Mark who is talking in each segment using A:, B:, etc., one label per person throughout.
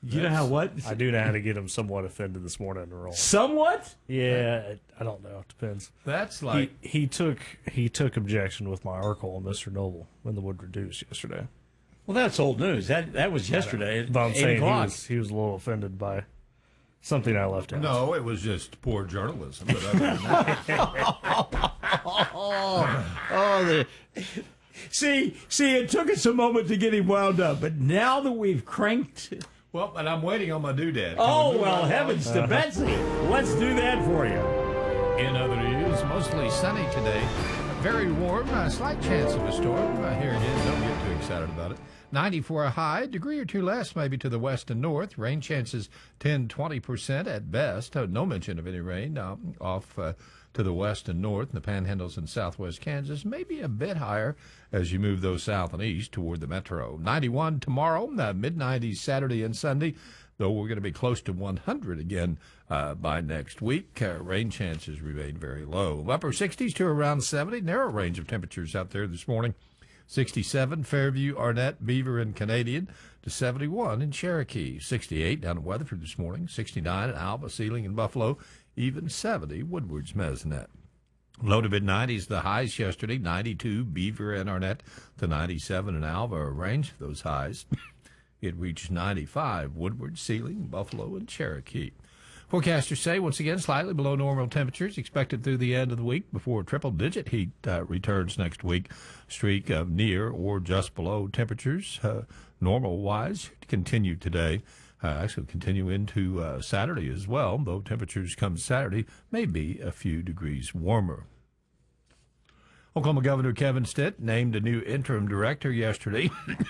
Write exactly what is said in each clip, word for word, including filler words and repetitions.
A: You know how what?
B: I do know how to get him somewhat offended this morning to roll.
A: Somewhat?
B: Yeah, it, I don't know. It depends.
C: That's like
B: he, he took he took objection with my Urkel and Mister Noble when the wood reduced yesterday.
A: Well, that's old news. That that was yesterday. At
B: But I'm
A: eight
B: saying he
A: o'clock.
B: was he was a little offended by something I left out.
C: no, it was just poor journalism. But other than that,
A: Oh, the see, see, it took us a moment to get him wound up, but now that we've cranked,
C: well, and I'm waiting on my doodad. Can we
A: oh
C: move
A: well,
C: on?
A: heavens to Betsy, let's do that for you.
C: In other news, mostly sunny today. Very warm, a slight chance of a storm. Uh, here it is. Don't get too excited about it. ninety for a high, degree or two less maybe to the west and north. Rain chances ten, twenty percent at best. Uh, no mention of any rain uh, off uh, to the west and north in the panhandles in southwest Kansas. Maybe a bit higher as you move those south and east toward the metro. ninety-one tomorrow, uh, mid nineties Saturday and Sunday. Though we're going to be close to one hundred again uh, by next week. Uh, rain chances remain very low. Upper sixties to around seventy. Narrow range of temperatures out there this morning. sixty-seven, Fairview, Arnett, Beaver, and Canadian, to seventy-one in Cherokee. sixty-eight down in Weatherford this morning. sixty-nine in Alba, Sealing, and Buffalo. Even seventy, Woodward's Mesnet. Low to mid-nineties, the highs yesterday. ninety-two, Beaver and Arnett, to ninety-seven in Alba. A range of those highs. It reached ninety-five, Woodward, Sealing, Buffalo, and Cherokee. Forecasters say, once again, slightly below normal temperatures expected through the end of the week before triple-digit heat uh, returns next week. Streak of near or just below temperatures, uh, normal-wise, continue today. Uh, actually continue into uh, Saturday as well, though temperatures come Saturday may be a few degrees warmer. Oklahoma Governor Kevin Stitt named a new interim director yesterday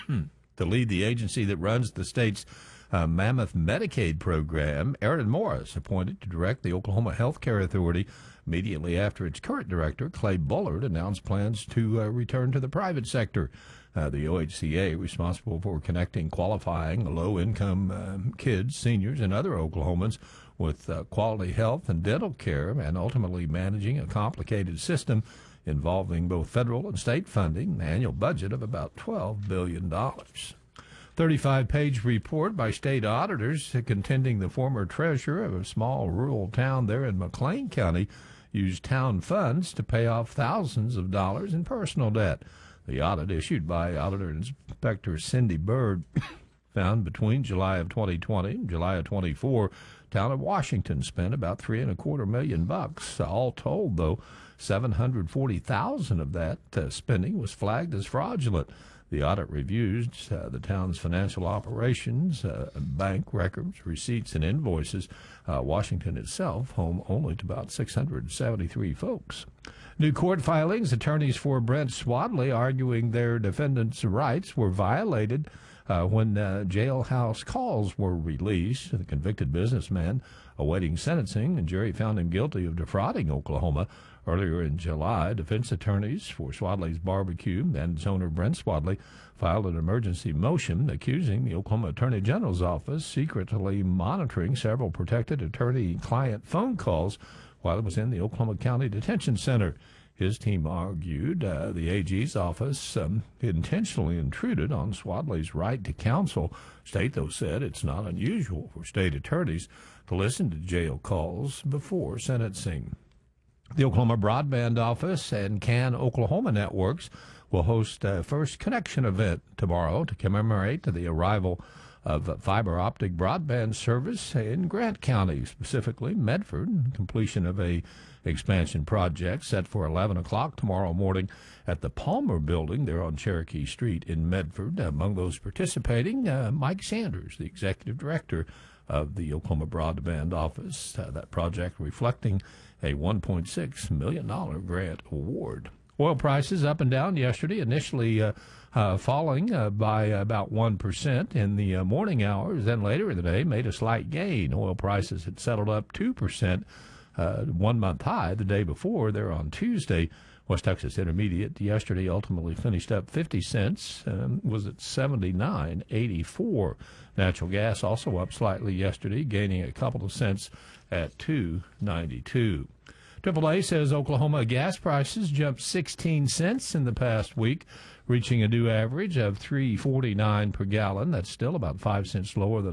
C: to lead the agency that runs the state's uh, mammoth Medicaid program. Aaron Morris appointed to direct the Oklahoma Health Care Authority immediately after its current director, Clay Bullard, announced plans to uh, return to the private sector. Uh, the O H C A, responsible for connecting qualifying low-income um, kids, seniors, and other Oklahomans with uh, quality health and dental care, and ultimately managing a complicated system involving both federal and state funding, an annual budget of about twelve billion dollars. thirty-five page report by state auditors contending the former treasurer of a small rural town there in McLean County used town funds to pay off thousands of dollars in personal debt. The audit issued by Auditor Inspector Cindy Bird found between July of twenty twenty and July of twenty-four, town of Washington spent about three and a quarter million bucks. All told, though, seven hundred forty thousand of that uh, spending was flagged as fraudulent. The audit reviews uh, the town's financial operations, uh, bank records, receipts, and invoices. Uh, Washington itself, home only to about six hundred seventy-three folks. New court filings, attorneys for Brent Swadley arguing their defendants' rights were violated uh, when uh, jailhouse calls were released. The convicted businessman awaiting sentencing, and jury found him guilty of defrauding Oklahoma. Earlier in July, defense attorneys for Swadley's Barbecue and its owner, Brent Swadley, filed an emergency motion accusing the Oklahoma Attorney General's office secretly monitoring several protected attorney-client phone calls while it was in the Oklahoma County Detention Center. His team argued uh, the A G's office um, intentionally intruded on Swadley's right to counsel. State, though, said it's not unusual for state attorneys to listen to jail calls before sentencing. The Oklahoma Broadband Office and CAN Oklahoma Networks will host a First Connection event tomorrow to commemorate the arrival of fiber optic broadband service in Grant County, specifically Medford, completion of a expansion project set for eleven o'clock tomorrow morning at the Palmer Building there on Cherokee Street in Medford. Among those participating, uh, Mike Sanders, the executive director of the Oklahoma Broadband Office. Uh, that project reflecting a one point six million dollars grant award. Oil prices up and down yesterday, initially uh, uh, falling uh, by about one percent in the uh, morning hours. Then later in the day, made a slight gain. Oil prices had settled up two percent, uh, one-month high the day before there on Tuesday. West Texas Intermediate yesterday ultimately finished up fifty cents, um, was at seventy-nine eighty-four. Natural gas also up slightly yesterday, gaining a couple of cents at two ninety-two. triple A says Oklahoma gas prices jumped sixteen cents in the past week, reaching a new average of three forty-nine per gallon. That's still about five cents lower than